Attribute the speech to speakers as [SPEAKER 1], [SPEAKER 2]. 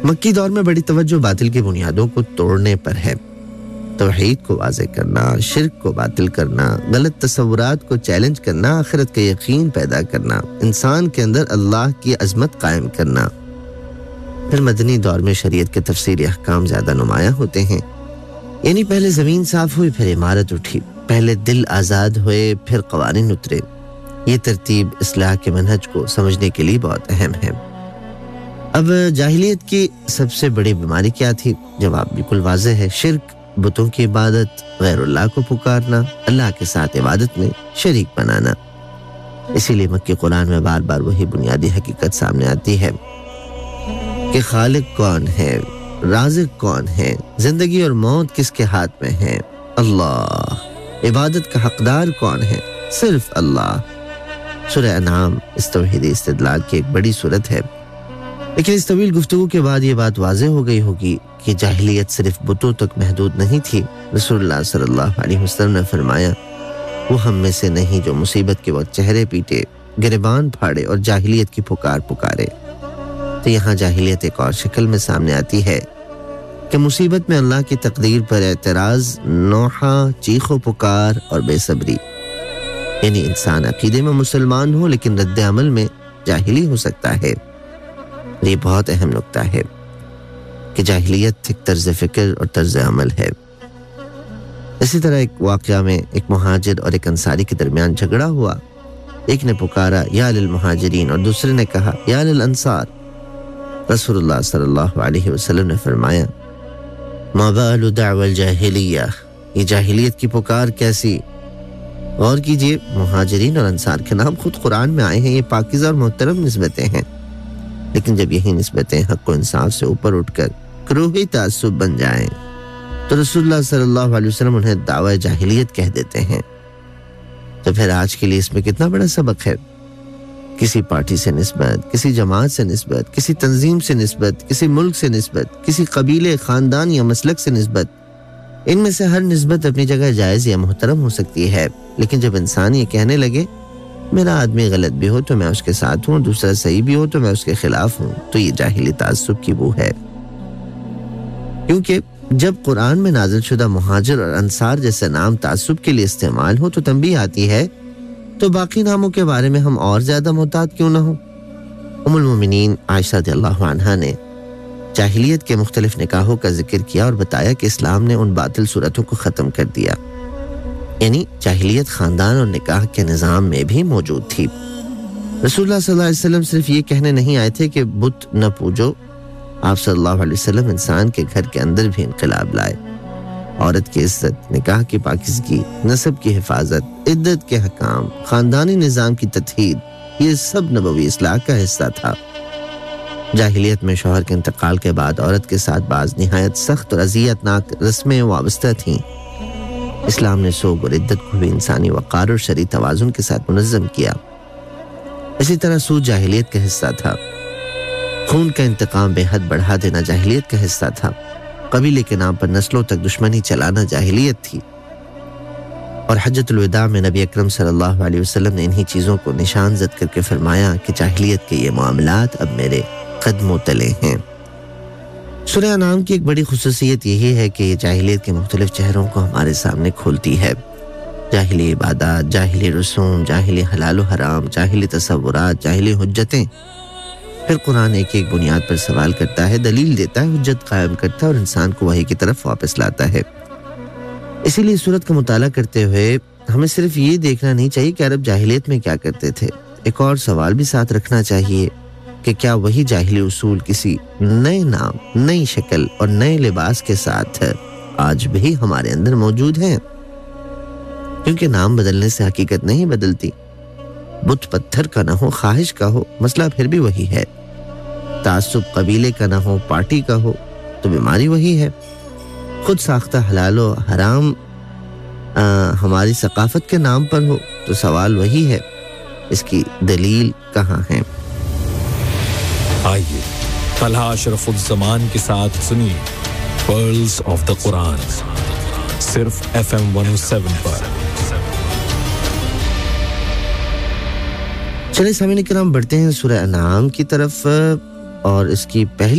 [SPEAKER 1] مکی دور میں بڑی توجہ باطل کی بنیادوں کو توڑنے پر ہے. توحید کو واضح کرنا، شرک کو باطل کرنا، غلط تصورات کو چیلنج کرنا، آخرت کا یقین پیدا کرنا، انسان کے اندر اللہ کی عظمت قائم کرنا. پھر مدنی دور میں شریعت کے تفصیلی احکام زیادہ نمایاں ہوتے ہیں. یعنی پہلے زمین صاف ہوئی، پھر عمارت اٹھی، پہلے دل آزاد ہوئے، پھر قوانین اترے. یہ ترتیب اصلاح کے منہج کو سمجھنے کے لیے بہت اہم ہے. اب جاہلیت کی سب سے بڑی بیماری کیا تھی؟ جواب بالکل واضح ہے، شرک، بتوں کی عبادت، غیر اللہ کو پکارنا، اللہ کے ساتھ عبادت میں شریک بنانا. اسی لیے مکی قرآن میں بار بار وہی بنیادی حقیقت سامنے آتی ہے کہ خالق کون ہے، رازق کون ہے، زندگی اور موت کس کے ہاتھ میں ہے؟ اللہ. عبادت کا حقدار کون ہے؟ صرف اللہ. سورہ انعام اس توحیدی استدلال کی ایک بڑی صورت ہے. لیکن اس طویل گفتگو کے بعد یہ بات واضح ہو گئی ہوگی کہ جاہلیت صرف بتوں تک محدود نہیں تھی. رسول اللہ صلی اللہ علیہ وسلم نے فرمایا، وہ ہم میں سے نہیں جو مصیبت کے وقت چہرے پیٹے، گریبان پھاڑے اور جاہلیت کی پکار پکارے. تو یہاں جاہلیت ایک اور شکل میں سامنے آتی ہے کہ مصیبت میں اللہ کی تقدیر پر اعتراض، نوحہ، چیخ و پکار اور بے صبری. یعنی انسان عقیدے میں مسلمان ہو لیکن رد عمل میں جاہلی ہو سکتا ہے. یہ بہت اہم نکتہ ہے کہ جاہلیت ایک طرز فکر اور طرز عمل ہے. اسی طرح ایک واقعہ میں ایک مہاجر اور ایک انصاری کے درمیان جھگڑا ہوا. ایک نے پکارا یا للمہاجرین اور دوسرے نے کہا یا للانصار. رسول اللہ صلی اللہ علیہ وسلم نے فرمایا، ما بال دعوی الجاہلیہ، یہ جاہلیت کی پکار کیسی؟ غور کیجئے، مہاجرین اور انصار کے نام خود قرآن میں آئے ہیں. یہ پاکیزہ اور محترم نسبتیں ہیں، لیکن جب یہی نسبتیں حق و انصاف سے اوپر اٹھ کر کروہی تعصب بن جائیں تو رسول اللہ صلی اللہ علیہ وسلم انہیں دعوی جاہلیت کہہ دیتے ہیں. تو پھر آج کے لیے اس میں کتنا بڑا سبق ہے. کسی پارٹی سے نسبت، کسی جماعت سے نسبت، کسی تنظیم سے نسبت، کسی ملک سے نسبت، کسی قبیلے، خاندان یا مسلک سے نسبت، ان میں سے ہر نسبت اپنی جگہ جائز یا محترم ہو سکتی ہے. لیکن جب انسان یہ کہنے لگے میرا آدمی غلط بھی ہو تو میں اس کے ساتھ ہوں، دوسرا صحیح بھی ہو تو میں اس کے خلاف ہوں، تو یہ جاہلی تعصب کی بو ہے. کیونکہ جب قرآن میں نازل شدہ مہاجر اور انصار جیسے نام تعصب کے لیے استعمال ہو تو تنبیہ آتی ہے تو باقی ناموں کے بارے میں ہم اور زیادہ محتاط کیوں نہ ہوں. ام المومنین عائشہ رضی اللہ عنہا نے جاہلیت کے مختلف نکاحوں کا ذکر کیا اور بتایا کہ اسلام نے ان باطل صورتوں کو ختم کر دیا. یعنی جاہلیت خاندان اور نکاح کے نظام میں بھی موجود تھی. رسول اللہ صلی اللہ علیہ وسلم صرف یہ کہنے نہیں آئے تھے کہ بت نہ پوجو. آپ صلی اللہ علیہ وسلم انسان کے گھر کے اندر بھی انقلاب لائے. عورت کی عزت، نکاح کی پاکیزگی، نسب کی حفاظت، عدت کے حکام، خاندانی نظام کی تطہیر، یہ سب نبوی اصلاح کا حصہ تھا. جاہلیت میں شوہر کے انتقال کے بعد عورت کے ساتھ بعض نہایت سخت اور اذیت ناک رسمیں وابستہ تھیں. اسلام نے سوگ اور عدت کو بھی انسانی وقار اور شرعی توازن کے ساتھ منظم کیا. اسی طرح سود جاہلیت کا حصہ تھا. خون کا انتقام بے حد بڑھا دینا جاہلیت کا حصہ تھا. قبیلے کے نام پر نسلوں تک دشمنی چلانا جاہلیت تھی. اور حجۃ الوداع میں نبی اکرم صلی اللہ علیہ وسلم نے انہی چیزوں کو نشان زد کر کے فرمایا کہ جاہلیت کے یہ معاملات اب میرے قدموں تلے ہیں. سورہ انعام کی ایک بڑی خصوصیت یہی ہے کہ یہ جاہلیت کے مختلف چہروں کو ہمارے سامنے کھولتی ہے. جاہلی عبادات، جاہلی رسوم، جاہلی حلال و حرام، جاہلی تصورات، جاہلی حجتیں. پھر قرآن ایک ایک بنیاد پر سوال کرتا ہے، دلیل دیتا ہے، حجت قائم کرتا ہے اور انسان کو وحی کی طرف واپس لاتا ہے. اسی لیے سورت کا مطالعہ کرتے ہوئے ہمیں صرف یہ دیکھنا نہیں چاہیے کہ عرب جاہلیت میں کیا کرتے تھے. ایک اور سوال بھی ساتھ رکھنا چاہیے کہ کیا وہی جاہلی اصول کسی نئے نام، نئی شکل اور نئے لباس کے ساتھ آج بھی ہمارے اندر موجود ہیں؟ کیونکہ نام بدلنے سے حقیقت نہیں بدلتی. بت پتھر کا نہ ہو، خواہش کا ہو، مسئلہ پھر بھی وہی ہے. تعصب قبیلے کا نہ ہو، پارٹی کا ہو، تو بیماری وہی ہے. خود ساختہ حلال و حرام ہماری ثقافت کے نام پر ہو تو سوال وہی ہے، اس کی دلیل کہاں ہے؟
[SPEAKER 2] آئیے طلحہ اشرف الزمان کے ساتھ سنیے پرلز آف دا قرآن، صرف FM 107 پر.
[SPEAKER 1] چلے سامعین کرام، بڑھتے ہیں سورہ انعام کی طرف اور اس کی پہلی